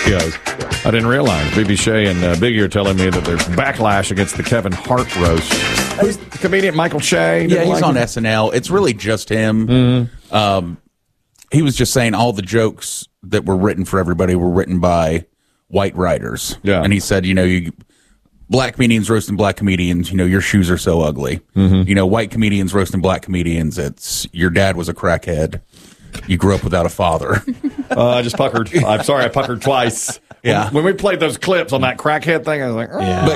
goes. I didn't realize. BB Shea and Biggie are telling me that there's backlash against the Kevin Hart roast. Who's the comedian? Michael Shea? Yeah, he's on SNL. It's really just him. Mm-hmm. He was just saying all the jokes that were written for everybody were written by white writers. Yeah. And he said, black comedians roasting black comedians, your shoes are so ugly. Mm-hmm. White comedians roasting black comedians, it's your dad was a crackhead. You grew up without a father. I just puckered. I'm sorry, I puckered twice. Yeah. When we played those clips on that crackhead thing, I was like,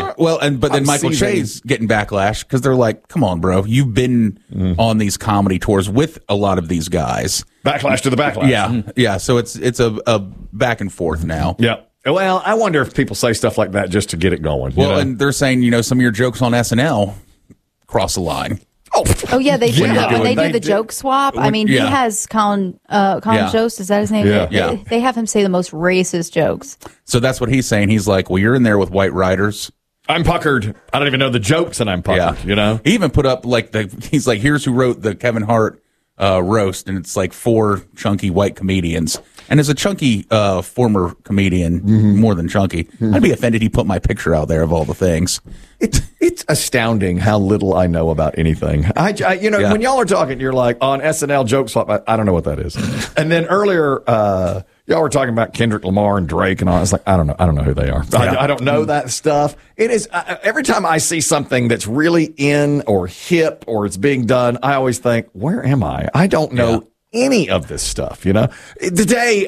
But then Michael Shea's getting backlash because they're like, come on, bro. You've been on these comedy tours with a lot of these guys. Backlash to the backlash. Yeah. Yeah. So it's a back and forth now. Yeah. Well, I wonder if people say stuff like that just to get it going. Well, and they're saying, some of your jokes on SNL cross the line. Oh yeah, they do. When they do the joke swap, I mean, he has Colin Jost. Is that his name? Yeah. They have him say the most racist jokes. So that's what he's saying. He's like, well, you're in there with white writers. I'm puckered. I don't even know the jokes, and I'm puckered. He even put up he's like, here's who wrote the Kevin Hart roast, and it's like 4 chunky white comedians. And as a chunky former comedian, more than chunky, I'd be offended he put my picture out there of all the things. It's astounding how little I know about anything. When y'all are talking, you're like, on SNL joke swap, I don't know what that is. And then earlier, y'all were talking about Kendrick Lamar and Drake and all. It's like, I don't know who they are. I don't know that stuff. It is every time I see something that's really in or hip or it's being done, I always think, where am I? I don't know any of this stuff, Today,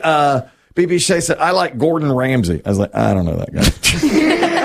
BB Shea said, I like Gordon Ramsay. I was like, I don't know that guy.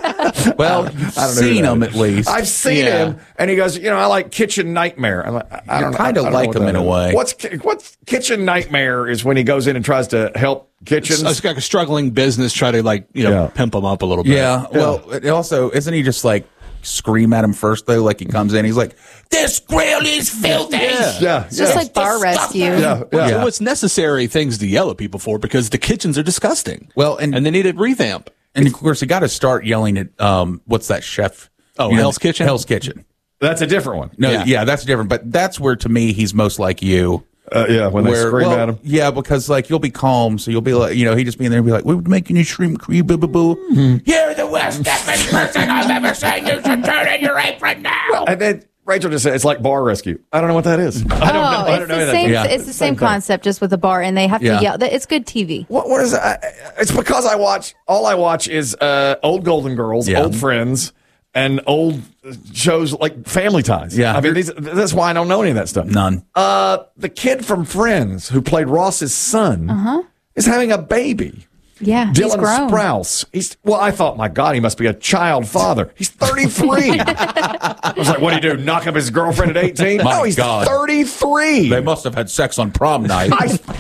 Well, you've seen him at least. I've seen him, and he goes, I like Kitchen Nightmare. I'm like, I don't kind of like him in a way. What's Kitchen Nightmare is when he goes in and tries to help kitchens. It's like a struggling business, try to pimp them up a little bit. Yeah. Well, also, isn't he just like scream at him first though? Like he comes in, he's like, "This grill is filthy." Yeah. It's just like Bar Rescue. So it's necessary things to yell at people for because the kitchens are disgusting. Well, and they need a revamp. And of course, you got to start yelling at what's that chef? Oh, Hell's Kitchen. Hell's Kitchen. That's a different one. No, that's different. But that's where, to me, he's most like you. When they scream at him. Yeah, because you'll be calm, so you'll be like, he just be in there and be like, "We're making you shrimp cream, boo boo boo." You're the worst effing person I've ever seen. You should turn in your apron now. And then Rachel just said it's like Bar Rescue. I don't know what that is. I don't know. It's the same concept, just with a bar, and they have to yell. It's good TV. What is that? It's because all I watch is old Golden Girls, old Friends, and old shows like Family Ties. Yeah. I mean, that's why I don't know any of that stuff. None. The kid from Friends who played Ross's son is having a baby. Yeah, he's grown. Sprouse. I thought, my God, he must be a child father. He's 33. I was like, what do you do? Knock up his girlfriend at 18? My no, he's God. 33. They must have had sex on prom night.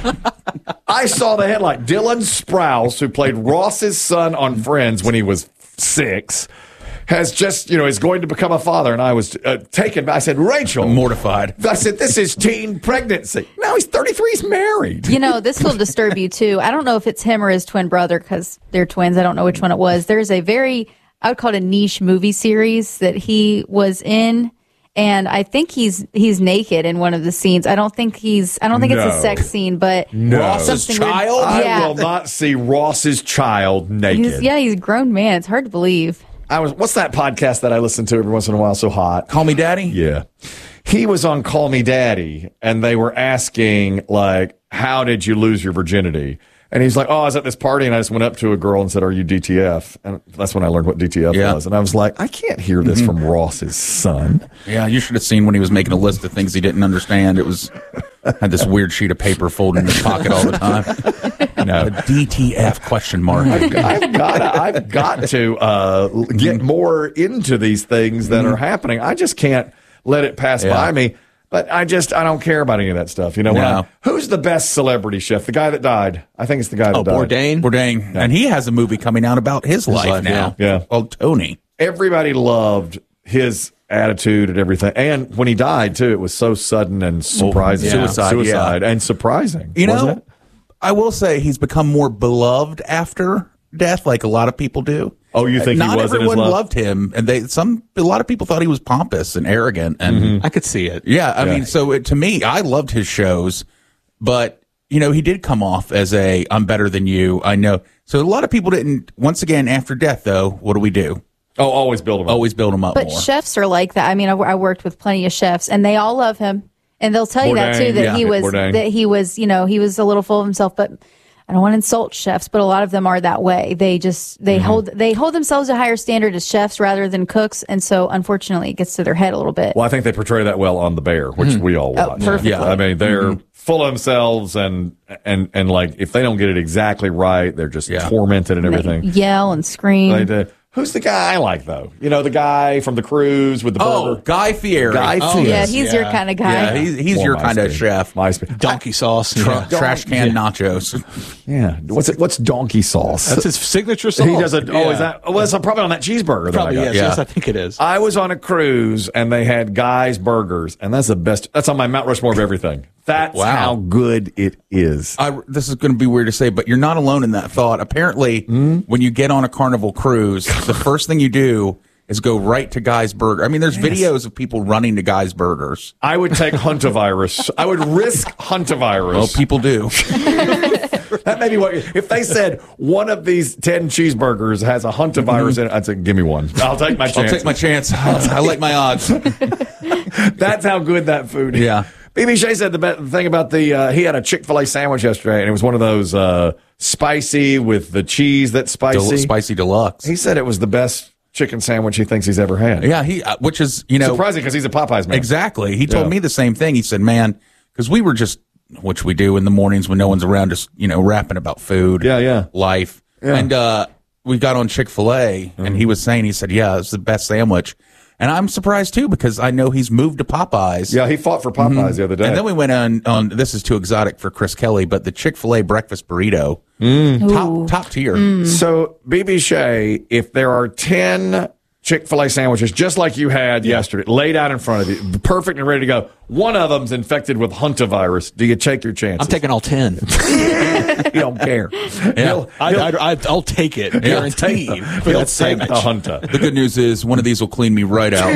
I saw the headline. Dylan Sprouse, who played Ross's son on Friends when he was 6, has just, is going to become a father. And I was taken by, I said, Rachel. I'm mortified. I said, this is teen pregnancy. No, he's 33. He's married. This will disturb you, too. I don't know if it's him or his twin brother because they're twins. I don't know which one it was. There's a I would call it a niche movie series that he was in. And I think he's naked in one of the scenes. I don't think it's a sex scene, but Ross's child? I will not see Ross's child naked. He's a grown man. It's hard to believe. What's that podcast that I listen to every once in a while? So Hot. Call Me Daddy? Yeah. He was on Call Me Daddy, and they were asking, how did you lose your virginity? And he's like, I was at this party, and I just went up to a girl and said, are you DTF? And that's when I learned what DTF was. And I was like, I can't hear this from Ross's son. Yeah, you should have seen when he was making a list of things he didn't understand. It was had this weird sheet of paper folded in his pocket all the time. A DTF question mark. I've got to get more into these things that are happening. I just can't let it pass by me. But I don't care about any of that stuff. Who's the best celebrity chef? The guy that died. I think it's the guy that died. Bourdain. Yeah. And he has a movie coming out about his life now. Yeah. Called Tony. Everybody loved his attitude and everything. And when he died, too, it was so sudden and surprising. Suicide and surprising. Wasn't it? I will say he's become more beloved after death, like a lot of people do. Oh, you think not he wasn't everyone as loved? loved him, and a lot of people thought he was pompous and arrogant, and I could see it. Yeah, I mean, so to me, I loved his shows, but he did come off as I'm better than you. I know. So a lot of people didn't. Once again, after death, though, what do we do? Oh, always build them up. Always build them up But more. chefs are like that. I mean, I worked with plenty of chefs, and they all love him, and they'll tell you that too. That he was he was a little full of himself. But I don't want to insult chefs, but a lot of them are that way. They hold themselves to a higher standard as chefs rather than cooks, and so unfortunately, it gets to their head a little bit. Well, I think they portray that well on The Bear, which we all watch. Perfectly. Yeah, I mean, they're full of themselves, and like if they don't get it exactly right, they're just tormented and everything. They yell and scream. Who's the guy I like, though? The guy from the cruise with the burger? Oh, Guy Fieri. Yeah, he's your kind of guy. Yeah, he's your kind of chef. Donkey sauce. Trash can nachos. Yeah. What's donkey sauce? That's his signature sauce. He does it. Oh, is that? Well, it's probably on that cheeseburger. Probably, that I got. yes, I think it is. I was on a cruise, and they had Guy's Burgers, and that's the best. That's on my Mount Rushmore of everything. That's how good it is. This is going to be weird to say, but you're not alone in that thought. Apparently, when you get on a Carnival cruise, the first thing you do is go right to Guy's Burger. I mean, there's videos of people running to Guy's Burgers. I would take Huntavirus. I would risk Huntavirus. Well, people do. That may be what. If they said one of these 10 cheeseburgers has a Huntavirus in it, I'd say, give me one. I'll take my chance. I'll take my chance. I like my odds. That's how good that food is. Yeah. BB Shea said the thing about he had a Chick-fil-A sandwich yesterday, and it was one of those spicy with the cheese that's spicy. Spicy deluxe. He said it was the best chicken sandwich he thinks he's ever had. Yeah, which is, surprising because he's a Popeyes man. Exactly. He told me the same thing. He said, man, because we were just, which we do in the mornings when no one's around, just, rapping about food. Life. Yeah. And we got on Chick-fil-A, and he was saying, he said, yeah, it's the best sandwich. And I'm surprised, too, because I know he's moved to Popeyes. Yeah, he fought for Popeyes the other day. And then we went on this is too exotic for Chris Kelly, but the Chick-fil-A breakfast burrito, top tier. So, BB Shea, if there are 10 Chick-fil-A sandwiches, just like you had yesterday, laid out in front of you, perfect and ready to go, one of them's infected with Huntavirus, do you take your chances? I'm taking all 10. You don't care. Yeah. I'll take it. Guaranteed. He'll take the Hunta. The good news is one of these will clean me right out.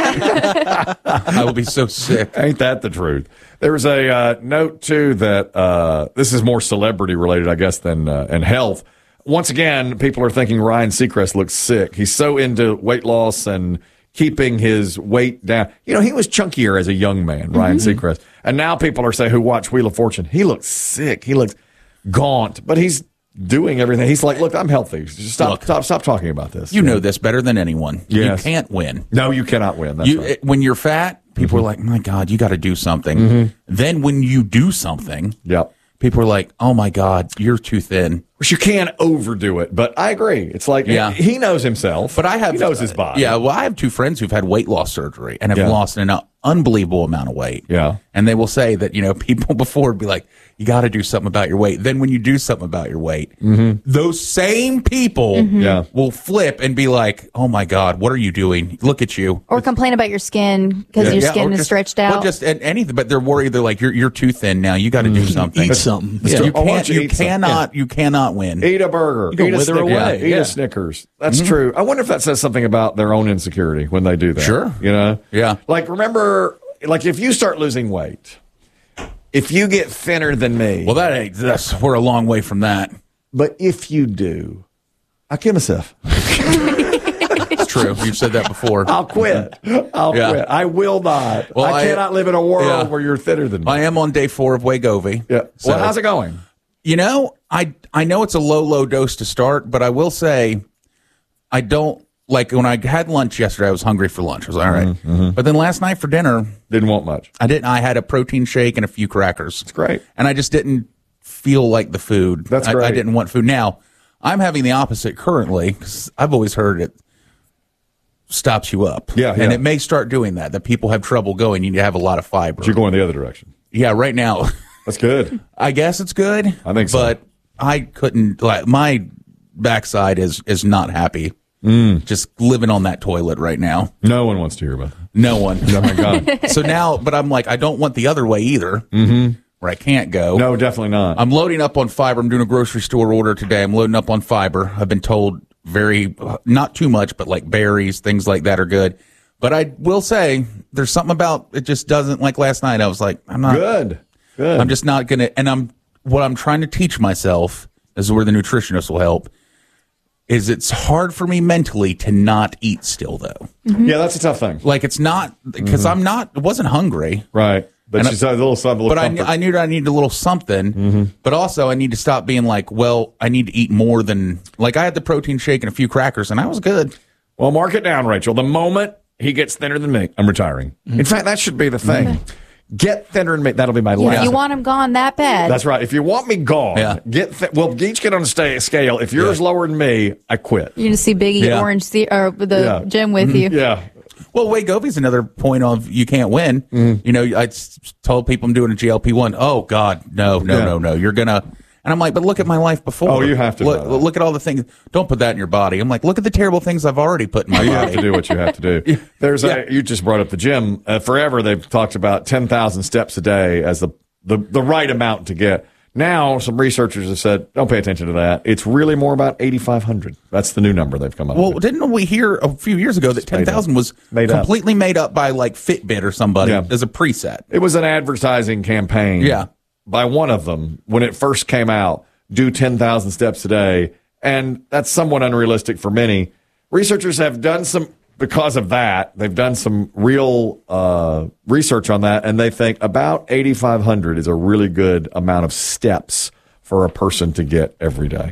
I will be so sick. Ain't that the truth? There was a note, too, that this is more celebrity related, I guess, than and health. Once again, people are thinking Ryan Seacrest looks sick. He's so into weight loss and keeping his weight down. He was chunkier as a young man, Ryan Seacrest. And now people are saying, who watch Wheel of Fortune, he looks sick. He looks gaunt, but he's doing everything. He's like, look, I'm healthy. Stop talking about this. You know this better than anyone. Yes. You can't win. No, you cannot win. That's right. When you're fat, people are like, my God, you got to do something. Then when you do something, people are like, oh my God, you're too thin. Which you can't overdo it, but I agree. It's like he knows himself, but he knows his body. Yeah, well, I have two friends who've had weight loss surgery and have lost an unbelievable amount of weight. Yeah, and they will say that people before would be like, you got to do something about your weight. Then when you do something about your weight, those same people will flip and be like, oh my God, what are you doing? Look at you. Or complain about your skin because your skin is stretched out. Well, just anything, but they're worried. They're like, you're too thin now. You got to do something. Eat something. You cannot win. Eat a burger. Eat a Snickers. Away. Eat a Snickers. That's true. I wonder if that says something about their own insecurity when they do that. Sure. Yeah. Like, remember, if you start losing weight, if you get thinner than me. Well, we're a long way from that. But if you do, I'll kill myself. It's true. You've said that before. I'll quit. I'll quit. I will not. Well, I cannot live in a world where you're thinner than me. I am on day 4 of Wegovy. Yeah. So, well, how's it going? I know it's a low dose to start, but I will say I don't like when I had lunch yesterday, I was hungry for lunch. I was like, all right. But then last night for dinner, didn't want much. I had a protein shake and a few crackers. It's great. And I just didn't feel like the food. That's great. I didn't want food. Now, I'm having the opposite currently because I've always heard it stops you up. Yeah. And it may start doing that people have trouble going. You need to have a lot of fiber. But you're going the other direction. Yeah, right now. That's good. I guess it's good. I think so. But I couldn't, my backside is not happy. Just living on that toilet right now. No one wants to hear about it. No one. Oh, my God. So now, but I'm like, I don't want the other way either, where I can't go. No, definitely not. I'm loading up on fiber. I'm doing a grocery store order today. I'm loading up on fiber. I've been told not too much, but like berries, things like that are good. But I will say, there's something about it just doesn't, like last night, I was like, I'm not. Good. I'm just not going to, and what I'm trying to teach myself, this is where the nutritionist will help, is it's hard for me mentally to not eat still, though. Mm-hmm. Yeah, that's a tough thing. Like, it's not, because I wasn't hungry. Right. But she's a little something. But I knew I needed a little something. But also, I need to stop being like, well, I need to eat more than, like, I had the protein shake and a few crackers, and I was good. Well, mark it down, Rachel. The moment he gets thinner than me, I'm retiring. In fact, that should be the thing. Get thinner than me. That'll be my last. You want him gone that bad? That's right. If you want me gone, we'll each get on a scale. If yours lower than me, I quit. You're going to see Biggie Orange or the gym with you. Yeah. Well, Wade Govey's another point of you can't win. You know, I told people I'm doing a GLP-1. Oh, God, no. You're going to. And I'm like, but look at my life before. Oh, you have to. Look at all the things. Don't put that in your body. I'm like, look at the terrible things I've already put in my body. You have to do what you have to do. You just brought up the gym. Forever, they've talked about 10,000 steps a day as the right amount to get. Now, some researchers have said, don't pay attention to that. It's really more about 8,500. That's the new number they've come up with. Well, didn't we hear a few years ago that 10,000 was completely made up by like Fitbit or somebody as a preset? It was an advertising campaign. Yeah. By one of them when it first came out, do 10,000 steps a day. And that's somewhat unrealistic for many. Researchers have done because of that, they've done some real research on that, and they think about 8,500 is a really good amount of steps for a person to get every day.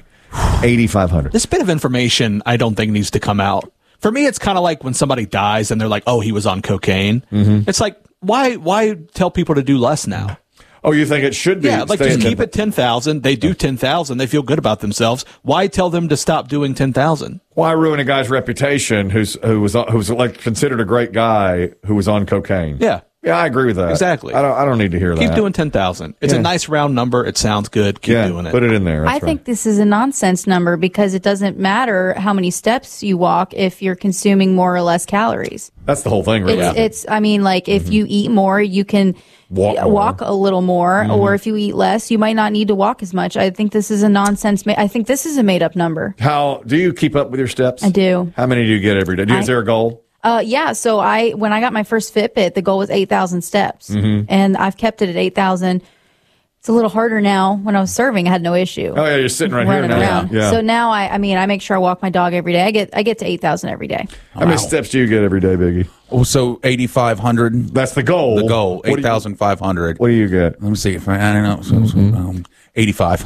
8,500. This bit of information I don't think needs to come out. For me, it's kind of like when somebody dies and they're like, oh, he was on cocaine. It's like, why tell people to do less now? Oh, you think it should be? Yeah, like just keep it 10,000. They do 10,000. They feel good about themselves. Why tell them to stop doing 10,000? Why ruin a guy's reputation who was like considered a great guy who was on cocaine? Yeah. Yeah, I agree with that. Exactly. I don't need to hear that. Keep doing 10,000. It's a nice round number. It sounds good. Keep doing it. Put it in there. I think this is a nonsense number because it doesn't matter how many steps you walk if you're consuming more or less calories. That's the whole thing, really. I mean, like if you eat more, you can walk a little more, or if you eat less, you might not need to walk as much. I think this is a nonsense. I think this is a made up number. How do you keep up with your steps? I do. How many do you get every day? Is there a goal? Yeah. So when I got my first Fitbit, the goal was 8,000 steps, and I've kept it at 8,000. It's a little harder now. When I was serving, I had no issue. Oh yeah, you're sitting right here now. Around. Yeah. So now I make sure I walk my dog every day. I get to 8,000 every day. How many steps do you get every day, Biggie? Oh, so 8,500. That's the goal. The goal, 8,500. What do you get? Let me see if I don't know. 85.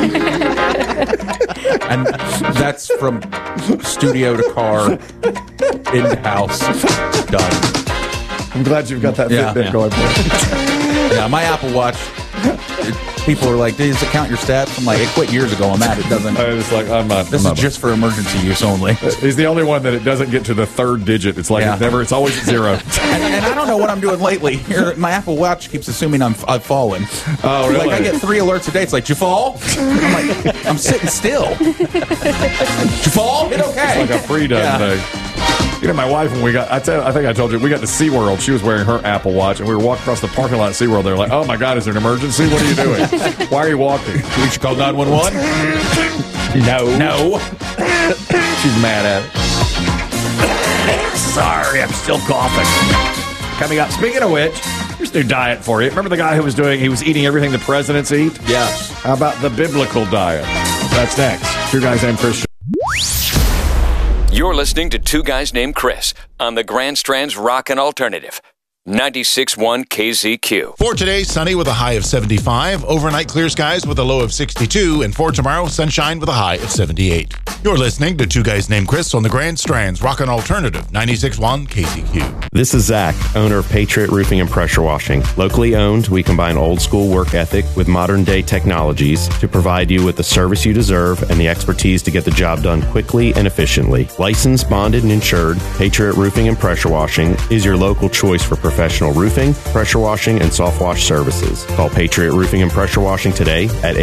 And that's from studio to car, into house, done. I'm glad you've got that Fitbit going. Yeah, my Apple Watch. People are like, does it count your steps? I'm like, it quit years ago. I'm mad it doesn't. It's like this is just for emergency use only. He's the only one that it doesn't get to the third digit. It's like it's always at 0. and I don't know what I'm doing lately. Here, my Apple Watch keeps assuming I've fallen. Oh, really? Like I get 3 alerts a day. It's like, did you fall? I'm like, I'm sitting still. Did you fall? Hit okay. It's like a freedom thing. You know, my wife, when I think I told you, we got to SeaWorld. She was wearing her Apple Watch, and we were walking across the parking lot at SeaWorld. They were like, oh, my God, is there an emergency? What are you doing? Why are you walking? We should call 911? No. She's mad at it. Sorry, I'm still coughing. Coming up, speaking of which, here's a new diet for you. Remember the guy who was eating everything the presidents eat? Yes. How about the biblical diet? That's next. 2 Guys Named Chris. You're listening to 2 Guys Named Chris on the Grand Strand's Rockin' Alternative. 96.1 KZQ. For today, sunny with a high of 75. Overnight, clear skies with a low of 62. And for tomorrow, sunshine with a high of 78. You're listening to 2 Guys Named Chris on the Grand Strand's Rockin' Alternative, 96.1 KZQ. This is Zach, owner of Patriot Roofing and Pressure Washing. Locally owned, we combine old school work ethic with modern day technologies to provide you with the service you deserve and the expertise to get the job done quickly and efficiently. Licensed, bonded, and insured, Patriot Roofing and Pressure Washing is your local choice for professional roofing, pressure washing, and soft wash services. Call Patriot Roofing and Pressure Washing today at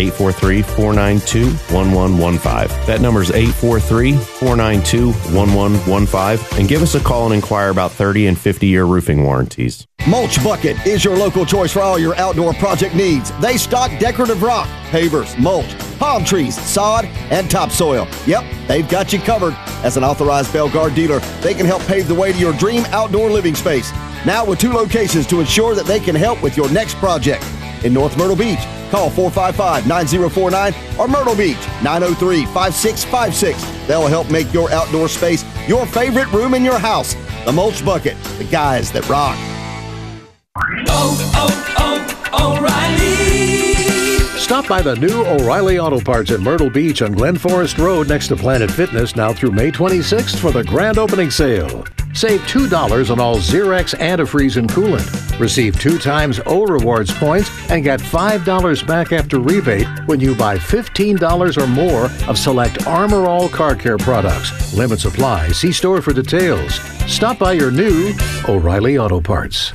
843-492-1115. That number is 843-492-1115, and give us a call and inquire about 30 and 50-year roofing warranties. Mulch Bucket is your local choice for all your outdoor project needs. They stock decorative rock, pavers, mulch, palm trees, sod, and topsoil. Yep, they've got you covered. As an authorized Belgard dealer, they can help pave the way to your dream outdoor living space. Now with 2 locations to ensure that they can help with your next project. in North Myrtle Beach. Call 455-9049 or Myrtle Beach, 903-5656. They'll help make your outdoor space your favorite room in your house. The Mulch Bucket, the guys that rock. O'Reilly! Stop by the new O'Reilly Auto Parts in Myrtle Beach on Glen Forest Road next to Planet Fitness now through May 26th for the grand opening sale. Save $2 on all Xerox antifreeze and coolant. Receive 2 times O Rewards points and get $5 back after rebate when you buy $15 or more of select Armor All car care products. Limits apply. See store for details. Stop by your new O'Reilly Auto Parts.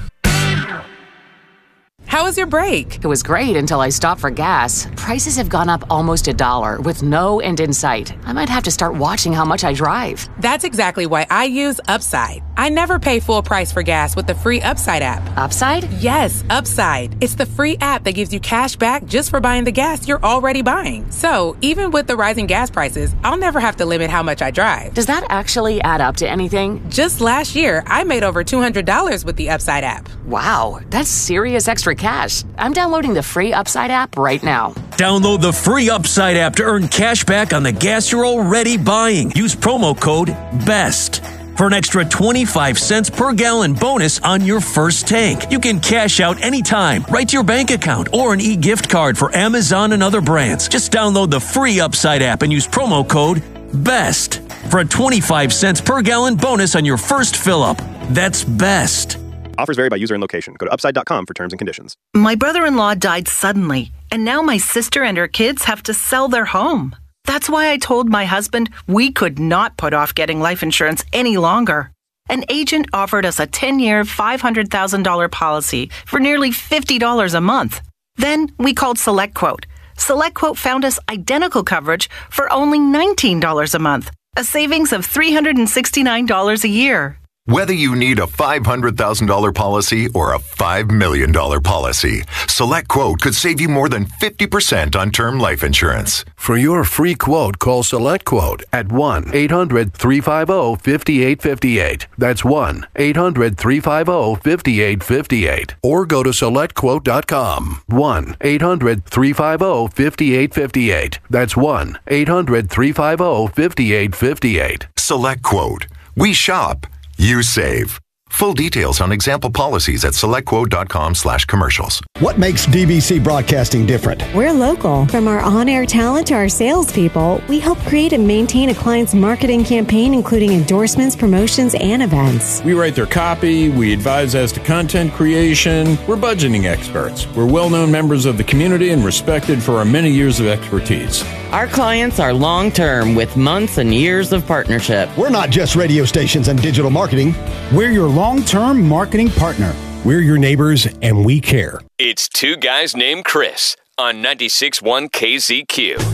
How was your break? It was great until I stopped for gas. Prices have gone up almost $1 with no end in sight. I might have to start watching how much I drive. That's exactly why I use Upside. I never pay full price for gas with the free Upside app. Upside? Yes, Upside. It's the free app that gives you cash back just for buying the gas you're already buying. So even with the rising gas prices, I'll never have to limit how much I drive. Does that actually add up to anything? Just last year, I made over $200 with the Upside app. Wow, that's serious extra cash. I'm downloading the free Upside app right now. Download the free Upside app to earn cash back on the gas you're already buying. Use promo code BEST for an extra 25 cents per gallon bonus on your first tank. You can cash out anytime, right to your bank account, or an e-gift card for Amazon and other brands. Just download the free Upside app and use promo code BEST for a 25 cents per gallon bonus on your first fill-up. That's BEST. Offers vary by user and location. Go to upside.com for terms and conditions. My brother-in-law died suddenly, and now my sister and her kids have to sell their home. That's why I told my husband we could not put off getting life insurance any longer. An agent offered us a 10-year, $500,000 policy for nearly $50 a month. Then we called SelectQuote. SelectQuote found us identical coverage for only $19 a month, a savings of $369 a year. Whether you need a $500,000 policy or a $5 million policy, SelectQuote could save you more than 50% on term life insurance. For your free quote, call SelectQuote at 1-800-350-5858. That's 1-800-350-5858. Or go to SelectQuote.com. 1-800-350-5858. That's 1-800-350-5858. SelectQuote. We shop. You save. Full details on example policies at selectquote.com/commercials. What makes DBC Broadcasting different? We're local. From our on-air talent to our salespeople, we help create and maintain a client's marketing campaign, including endorsements, promotions, and events. We write their copy. We advise as to content creation. We're budgeting experts. We're well-known members of the community and respected for our many years of expertise. Our clients are long-term with months and years of partnership. We're not just radio stations and digital marketing. We're your long-term marketing partner. We're your neighbors, and we care. It's Two Guys Named Chris on 96.1 KZQ.